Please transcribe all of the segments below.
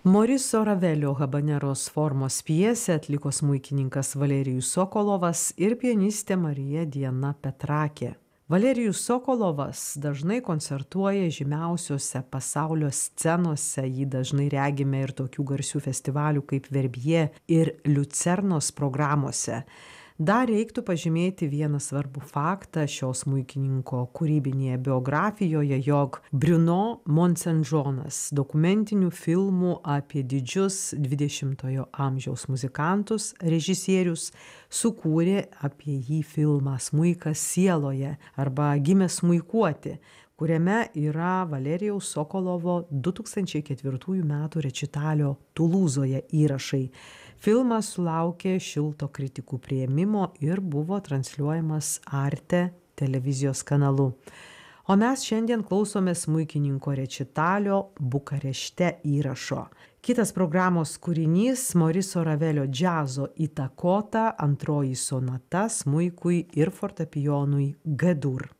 Moriso Ravelio Habaneros formos pjesę atliko smuikininkas Valerijus Sokolovas ir pianistė Marija Diana Petrakė. Valerijus Sokolovas dažnai koncertuoja žymiausiose pasaulio scenose, jį dažnai regime ir tokių garsių festivalių kaip Verbier ir Liucernos programuose. Dar reiktų pažymėti vieną svarbų faktą šio smuikininko kūrybinėje biografijoje, jog Bruno Monsenžonas dokumentinių filmų apie didžius 20-ojo amžiaus muzikantus, režisierius, sukūrė apie jį filmą Smuikas sieloje arba Gimė smuikuoti, kuriame yra Valerijaus Sokolovo 2004 metų rečitalio Tulūzoje įrašai. Filmas sulaukė šilto kritikų priėmimo ir buvo transliuojamas Arte televizijos kanalu. O mes šiandien klausome smuikininko rečitalio Bukarešte įrašo. Kitas programos kūrinys Moriso Ravelio džiazo įtakota antroji sonata smuikui ir fortepijonui G-dur.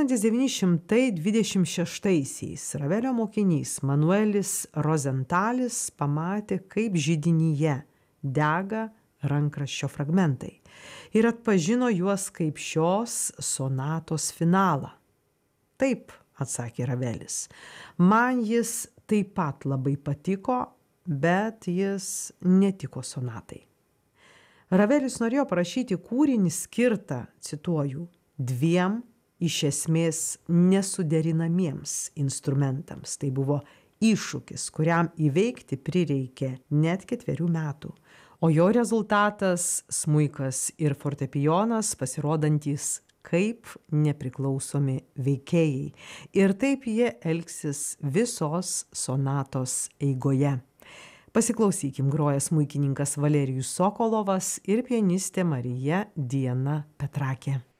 1926-aisiais Ravelio mokinys Manuelis Rozentalis pamatė, kaip židinyje dega rankraščio fragmentai ir atpažino juos kaip šios sonatos finalą. Taip, atsakė Ravelis, man jis taip pat labai patiko, bet jis netiko sonatai. Ravelis norėjo parašyti kūrinį skirtą, cituoju, dviem iš esmės nesuderinamiems instrumentams. Tai buvo iššūkis, kuriam įveikti prireikė net 4 metų. O jo rezultatas smuikas ir fortepijonas pasirodantys kaip nepriklausomi veikėjai. Ir taip jie elgsis visos sonatos eigoje. Pasiklausykim, groja smuikininkas Valerijus Sokolovas ir pianistė Marija Diana Petrakė.